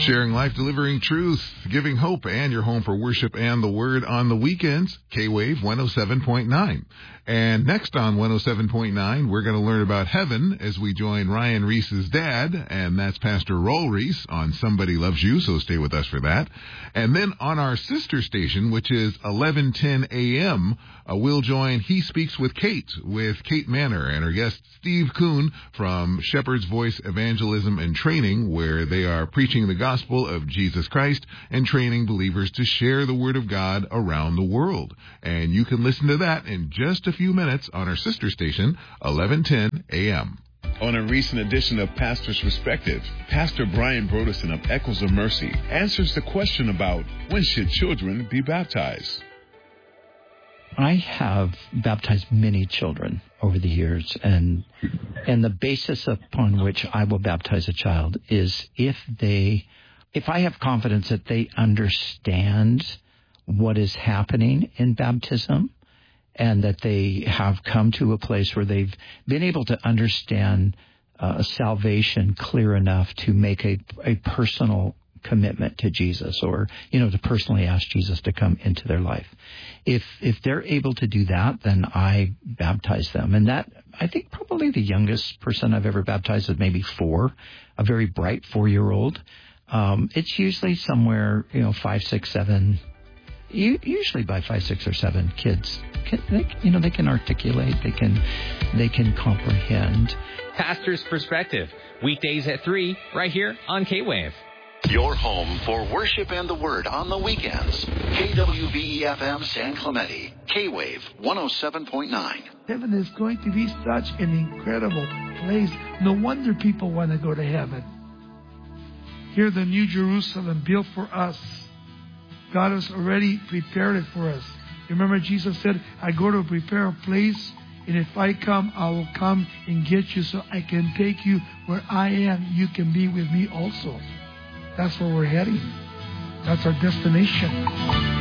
Sharing life, delivering truth, giving hope, and your home for worship and the Word on the weekends, K-Wave 107.9. And next on 107.9, we're going to learn about heaven as we join Ryan Reese's dad, and that's Pastor Roll Reese on Somebody Loves You, so stay with us for that. And then on our sister station, which is 11:10 a.m., we'll join He Speaks with Kate Manor, and her guest Steve Kuhn from Shepherd's Voice Evangelism and Training, where they are preaching the gospel of Jesus Christ and training believers to share the Word of God around the world. And you can listen to that in just a few minutes on our sister station, 11:10 a.m. On a recent edition of Pastor's Perspective, Pastor Brian Broderson of Echoes of Mercy answers the question about when should children be baptized. I have baptized many children over the years, and the basis upon which I will baptize a child is if I have confidence that they understand what is happening in baptism, and that they have come to a place where they've been able to understand salvation clear enough to make a personal commitment to Jesus, or, to personally ask Jesus to come into their life. If they're able to do that, then I baptize them. And that, I think probably the youngest person I've ever baptized is maybe 4, a very bright 4-year-old. It's usually somewhere, 5, 6, 7. Usually by 5, 6, or 7 kids, they can articulate, they can comprehend. Pastor's Perspective, weekdays at 3, right here on K-Wave. Your home for worship and the Word on the weekends. KWBE-FM San Clemente, K-Wave 107.9. Heaven is going to be such an incredible place. No wonder people want to go to heaven. Here, the New Jerusalem built for us. God has already prepared it for us. Remember, Jesus said, I go to prepare a place, and if I come, I will come and get you so I can take you where I am. You can be with me also. That's where we're heading. That's our destination.